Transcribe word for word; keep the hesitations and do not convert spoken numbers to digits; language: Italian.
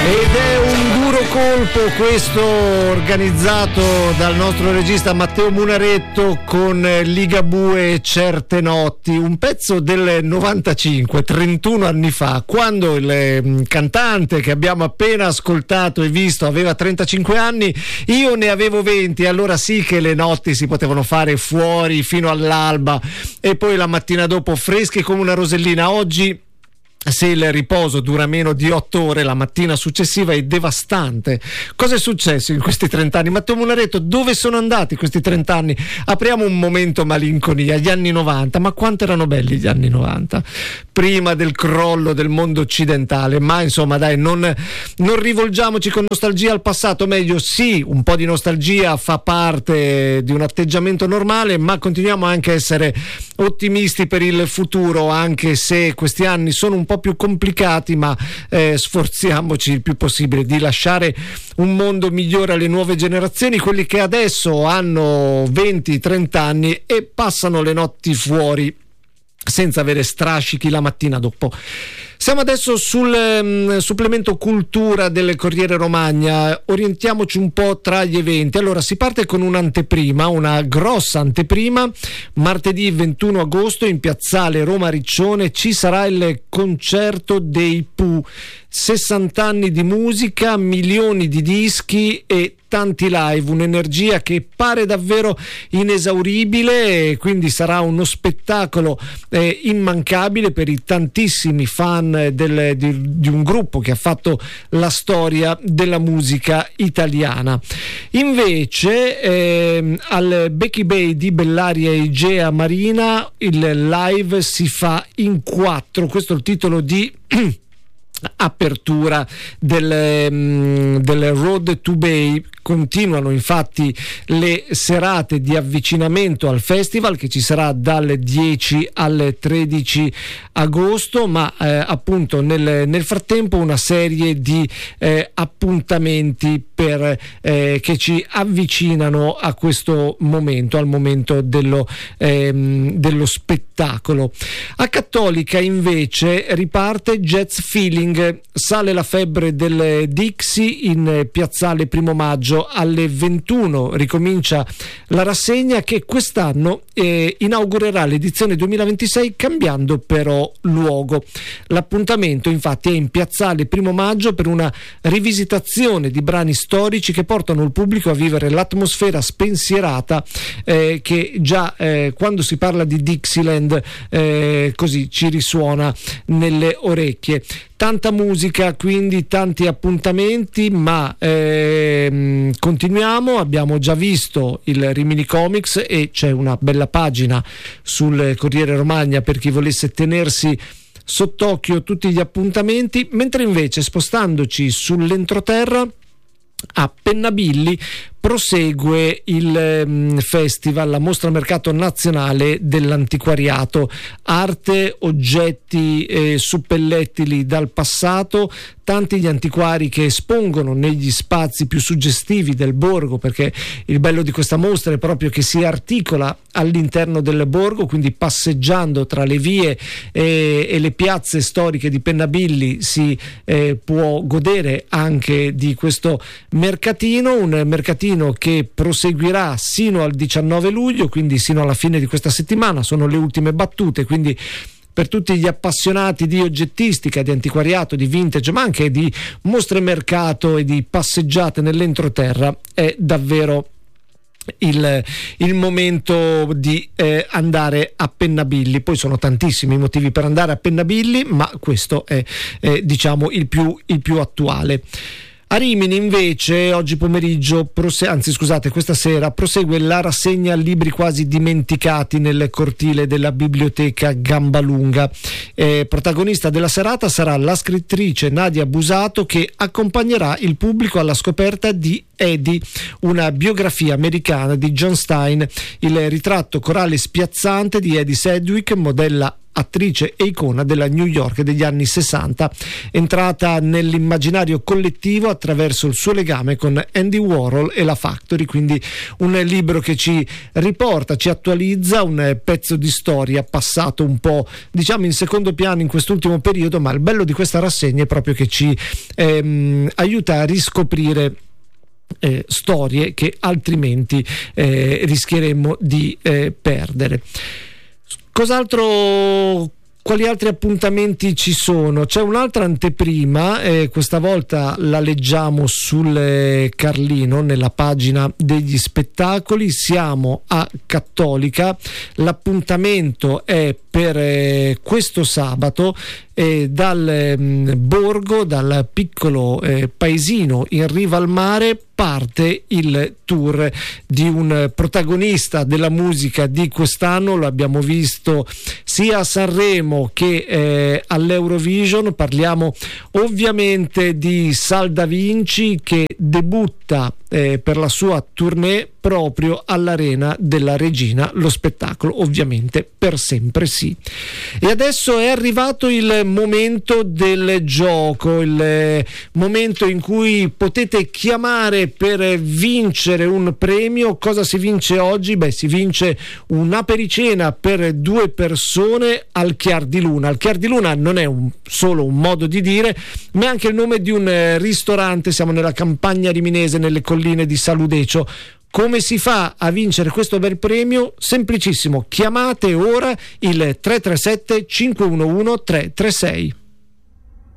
Ed è un duro colpo questo, organizzato dal nostro regista Matteo Munaretto con Ligabue e Certe notti, un pezzo del novantacinque, trentuno anni fa, quando il cantante che abbiamo appena ascoltato e visto aveva trentacinque anni, io ne avevo venti. Allora sì che le notti si potevano fare fuori fino all'alba e poi la mattina dopo fresche come una rosellina. Oggi, se il riposo dura meno di otto ore, la mattina successiva è devastante. Cosa è successo in questi trent'anni? Matteo Munaretto, dove sono andati questi trent'anni? Apriamo un momento malinconia, gli anni novanta, ma quanto erano belli gli anni novanta, prima del crollo del mondo occidentale. Ma insomma dai, non, non rivolgiamoci con nostalgia al passato, meglio sì, un po' di nostalgia fa parte di un atteggiamento normale, ma continuiamo anche a essere ottimisti per il futuro, anche se questi anni sono un po' più complicati, ma eh, sforziamoci il più possibile di lasciare un mondo migliore alle nuove generazioni, quelli che adesso hanno venti trenta anni e passano le notti fuori senza avere strascichi la mattina dopo. Siamo adesso sul um, supplemento cultura del Corriere Romagna. Orientiamoci un po' tra gli eventi. Allora, si parte con un'anteprima, una grossa anteprima. Martedì ventuno agosto in piazzale Roma Riccione ci sarà il concerto dei Pooh. sessanta anni di musica, milioni di dischi e tanti live, un'energia che pare davvero inesauribile, e quindi sarà uno spettacolo eh, immancabile per i tantissimi fan del, di, di un gruppo che ha fatto la storia della musica italiana. Invece eh, al Becky Bay di Bellaria e Igea Marina il live si fa in quattro, questo è il titolo di apertura del, del Road to Bay. Continuano infatti le serate di avvicinamento al festival che ci sarà dal dieci al tredici agosto, ma eh, appunto nel, nel frattempo una serie di eh, appuntamenti per, eh, che ci avvicinano a questo momento, al momento dello, ehm, dello spettacolo. A Cattolica invece riparte Jazz Feeling, sale la febbre del Dixie in piazzale Primo Maggio alle ventuno, ricomincia la rassegna che quest'anno eh, inaugurerà l'edizione duemilaventisei cambiando però luogo. L'appuntamento infatti è in piazzale Primo Maggio per una rivisitazione di brani storici che portano il pubblico a vivere l'atmosfera spensierata eh, che già eh, quando si parla di Dixieland eh, così ci risuona nelle orecchie. Tanta musica, quindi tanti appuntamenti, ma ehm, continuiamo. Abbiamo già visto il Rimini Comics e c'è una bella pagina sul Corriere Romagna per chi volesse tenersi sott'occhio tutti gli appuntamenti, mentre invece spostandoci sull'entroterra a Pennabilli prosegue il um, festival, la mostra mercato nazionale dell'antiquariato, arte, oggetti eh, suppellettili dal passato, tanti gli antiquari che espongono negli spazi più suggestivi del borgo, perché il bello di questa mostra è proprio che si articola all'interno del borgo, quindi passeggiando tra le vie eh, e le piazze storiche di Pennabilli si eh, può godere anche di questo mercatino, un mercatino che proseguirà sino al diciannove luglio, quindi sino alla fine di questa settimana. Sono le ultime battute, quindi per tutti gli appassionati di oggettistica, di antiquariato, di vintage, ma anche di mostre mercato e di passeggiate nell'entroterra è davvero Il, il momento di eh, andare a Pennabilli. Poi sono tantissimi i motivi per andare a Pennabilli, ma questo è eh, diciamo il più, il più attuale. A Rimini invece oggi pomeriggio, prose- anzi scusate questa sera, prosegue la rassegna libri quasi dimenticati nel cortile della biblioteca Gambalunga. Eh, protagonista della serata sarà la scrittrice Nadia Busato, che accompagnerà il pubblico alla scoperta di Eddie, una biografia americana di John Stein, il ritratto corale spiazzante di Eddie Sedgwick, modella attrice e icona della New York degli anni sessanta, entrata nell'immaginario collettivo attraverso il suo legame con Andy Warhol e la Factory. Quindi un libro che ci riporta, ci attualizza un pezzo di storia passato un po', diciamo, in secondo piano in quest'ultimo periodo, ma il bello di questa rassegna è proprio che ci ehm, aiuta a riscoprire Eh, storie che altrimenti eh, rischieremmo di eh, perdere. Cos'altro? Quali altri appuntamenti ci sono? C'è un'altra anteprima, eh, questa volta la leggiamo sul eh, Carlino, nella pagina degli spettacoli. Siamo a Cattolica, l'appuntamento è per eh, questo sabato. E dal eh, borgo, dal piccolo eh, paesino in riva al mare, parte il tour di un protagonista della musica di quest'anno. Lo abbiamo visto sia a Sanremo che eh, all'Eurovision. Parliamo ovviamente di Sal Da Vinci, che debutta eh, per la sua tournée proprio all'Arena della Regina, lo spettacolo ovviamente Per Sempre Sì. E adesso è arrivato il momento del gioco, il momento in cui potete chiamare per vincere un premio. Cosa si vince oggi? Beh, si vince un'apericena per due persone al Chiar di Luna. Il Chiar di Luna non è un, solo un modo di dire, ma è anche il nome di un ristorante. Siamo nella campagna riminese, nelle colline di Saludecio. Come si fa a vincere questo bel premio? Semplicissimo, chiamate ora il tre tre sette cinque uno uno tre tre sei.